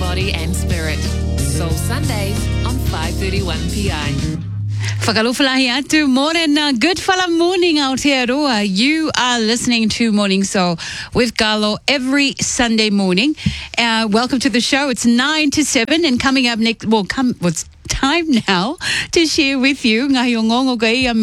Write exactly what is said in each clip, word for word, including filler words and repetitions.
body and spirit. Soul Sundays on five thirty-one P I. Whakalofalahi atu morena. Good fala morning out here, Roa. You are listening to Morning Soul with Carlo every Sunday morning. Uh, welcome to the show. It's nine to seven, and coming up next, well, come, what's time now to share with you all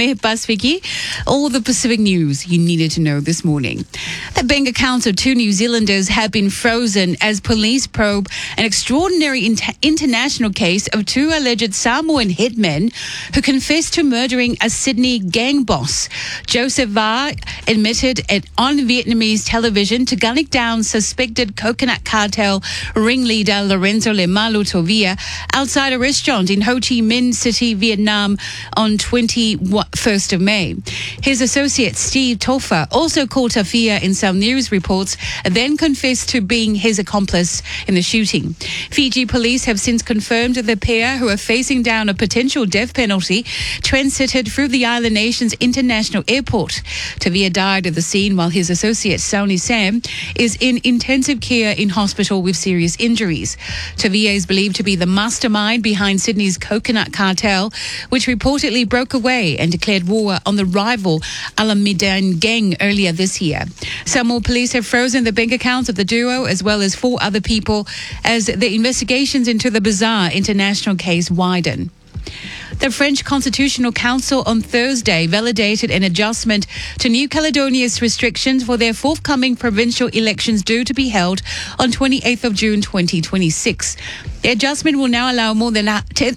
the Pacific news you needed to know this morning. The bank accounts of two New Zealanders have been frozen as police probe an extraordinary inter- international case of two alleged Samoan hitmen who confessed to murdering a Sydney gang boss. Joseph Va admitted it on Vietnamese television to gunning down suspected coconut cartel ringleader Lorenzo Lemalu Tovia outside a restaurant in Ho Chi Minh City, Vietnam on twenty-first of May. His associate Steve Toffa, also called Tafia in some news reports, then confessed to being his accomplice in the shooting. Fiji police have since confirmed that the pair, who are facing down a potential death penalty, transited through the island nation's international airport. Tavia died at the scene while his associate Sauni Sam is in intensive care in hospital with serious injuries. Tavia is believed to be the mastermind behind Sydney's coconut cartel, which reportedly broke away and declared war on the rival Alamidan gang earlier this year. Samoa police have frozen the bank accounts of the duo as well as four other people as the investigations into the bizarre international case widen. The French Constitutional Council on Thursday validated an adjustment to New Caledonia's restrictions for their forthcoming provincial elections due to be held on twenty-eighth of June twenty twenty-six. The adjustment will now allow more than ten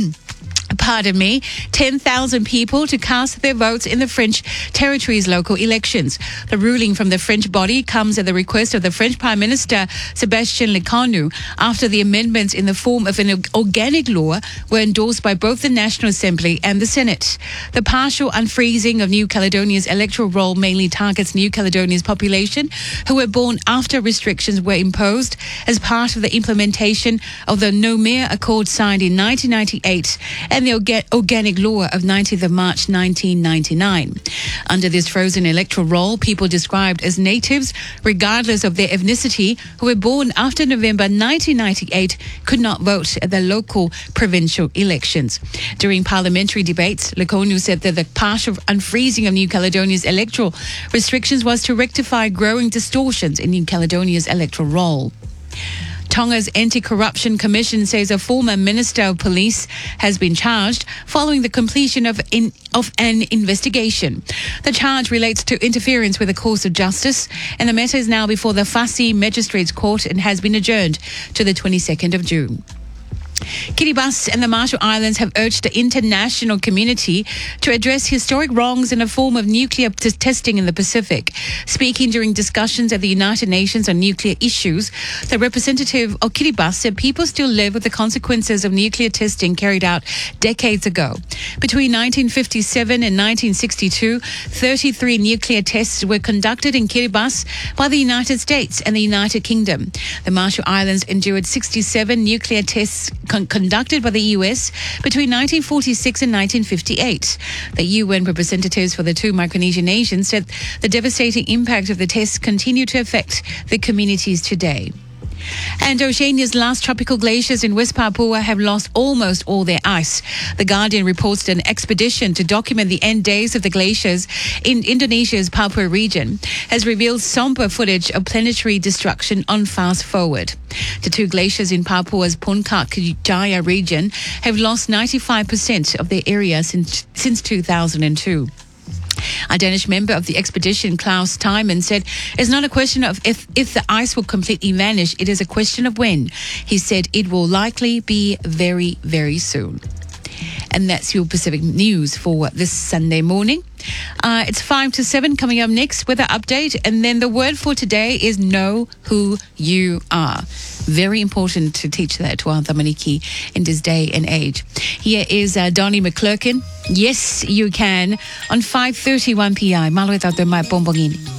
Pardon me, ten thousand people to cast their votes in the French territory's local elections. The ruling from the French body comes at the request of the French Prime Minister Sébastien Lecornu after the amendments in the form of an organic law were endorsed by both the National Assembly and the Senate. The partial unfreezing of New Caledonia's electoral roll mainly targets New Caledonia's population who were born after restrictions were imposed as part of the implementation of the Noumea Accord signed in nineteen ninety-eight and the Organic Law of nineteenth of March nineteen ninety-nine. Under this frozen electoral roll, people described as natives, regardless of their ethnicity, who were born after November nineteen ninety-eight, could not vote at the local provincial elections. During parliamentary debates, Lecornu said that the partial unfreezing of New Caledonia's electoral restrictions was to rectify growing distortions in New Caledonia's electoral roll. Tonga's Anti-Corruption Commission says a former Minister of Police has been charged following the completion of, in, of an investigation. The charge relates to interference with the course of justice, and the matter is now before the Fasi Magistrates Court and has been adjourned to the twenty-second of June. Kiribati and the Marshall Islands have urged the international community to address historic wrongs in a form of nuclear t- testing in the Pacific. Speaking during discussions at the United Nations on nuclear issues, the representative of Kiribati said people still live with the consequences of nuclear testing carried out decades ago. Between nineteen fifty-seven and nineteen sixty-two, thirty-three nuclear tests were conducted in Kiribati by the United States and the United Kingdom. The Marshall Islands endured sixty-seven nuclear tests Con- conducted by the U S between nineteen forty-six and nineteen fifty-eight. The U N representatives for the two Micronesian nations said the devastating impact of the tests continue to affect the communities today. And Oceania's last tropical glaciers in West Papua have lost almost all their ice. The Guardian reports that an expedition to document the end days of the glaciers in Indonesia's Papua region has revealed somber footage of planetary destruction on Fast Forward. The two glaciers in Papua's Puncak Jaya region have lost ninety-five percent of their area since, since two thousand two. A Danish member of the expedition, Klaus Tiemann, said it's not a question of if, if the ice will completely vanish, it is a question of when. He said it will likely be very, very soon. And that's your Pacific news for this Sunday morning. Uh, it's five to seven coming up next with an update. And then the word for today is know who you are. Very important to teach that to our tamaniki in this day and age. Here is uh, Donnie McClurkin. Yes, you can. On five thirty-one P I. Maluet out there, my bombongini.